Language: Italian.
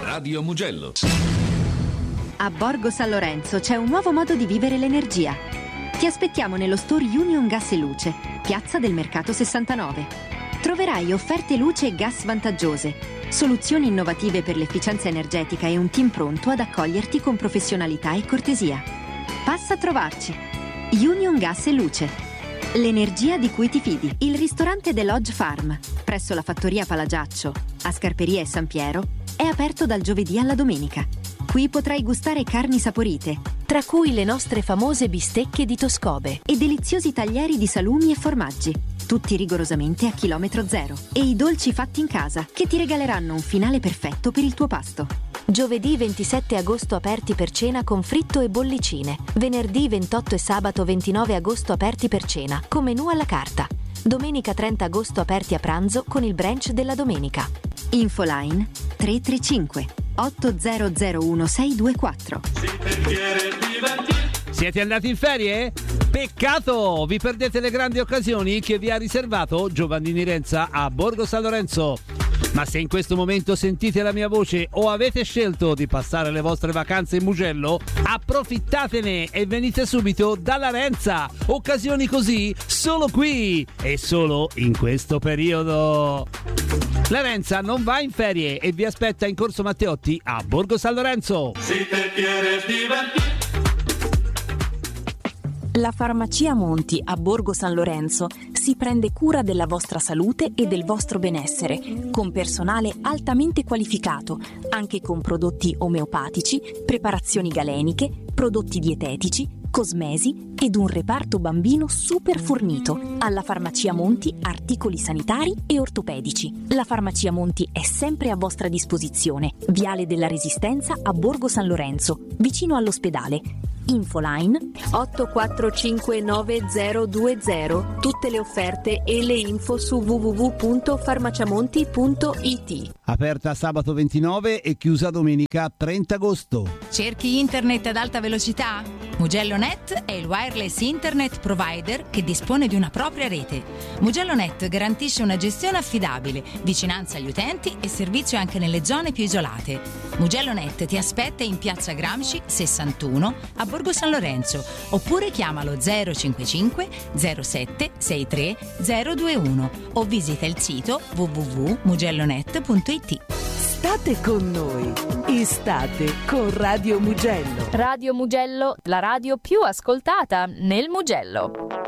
Radio Mugello. A Borgo San Lorenzo c'è un nuovo modo di vivere l'energia. Ti aspettiamo nello store Union Gas e Luce, Piazza del Mercato 69. Troverai offerte luce e gas vantaggiose, soluzioni innovative per l'efficienza energetica e un team pronto ad accoglierti con professionalità e cortesia. Passa a trovarci. Union Gas e Luce. L'energia di cui ti fidi. Il ristorante The Lodge Farm, presso la fattoria Palagiaccio, a Scarperia e San Piero, è aperto dal giovedì alla domenica. Qui potrai gustare carni saporite, tra cui le nostre famose bistecche di Toscobe e deliziosi taglieri di salumi e formaggi, tutti rigorosamente a chilometro zero, e i dolci fatti in casa che ti regaleranno un finale perfetto per il tuo pasto. Giovedì 27 agosto aperti per cena con fritto e bollicine. Venerdì 28 e sabato 29 agosto aperti per cena con menù alla carta. Domenica 30 agosto aperti a pranzo con il brunch della domenica. Infoline 335 8001624. Siete andati in ferie? Peccato! Vi perdete le grandi occasioni che vi ha riservato Giovannini Renza a Borgo San Lorenzo. Ma se in questo momento sentite la mia voce o avete scelto di passare le vostre vacanze in Mugello, approfittatene e venite subito dalla Renza. Occasioni così solo qui e solo in questo periodo. La Renza non va in ferie e vi aspetta in Corso Matteotti a Borgo San Lorenzo. La Farmacia Monti a Borgo San Lorenzo si prende cura della vostra salute e del vostro benessere, con personale altamente qualificato, anche con prodotti omeopatici, preparazioni galeniche, prodotti dietetici, cosmesi ed un reparto bambino super fornito. Alla Farmacia Monti articoli sanitari e ortopedici. La Farmacia Monti è sempre a vostra disposizione. Viale della Resistenza a Borgo San Lorenzo, vicino all'ospedale. Infoline 8459020. Tutte le offerte e le info su www.farmaciamonti.it. Aperta sabato 29 e chiusa domenica 30 agosto. Cerchi internet ad alta velocità? MugelloNet è il wireless internet provider che dispone di una propria rete. MugelloNet garantisce una gestione affidabile, vicinanza agli utenti e servizio anche nelle zone più isolate. MugelloNet ti aspetta in Piazza Gramsci 61 a Borgo San Lorenzo, oppure chiamalo 055 07 63 021 o visita il sito www.mugellonet.it. State con noi, estate con Radio Mugello. Radio Mugello, la radio più ascoltata nel Mugello.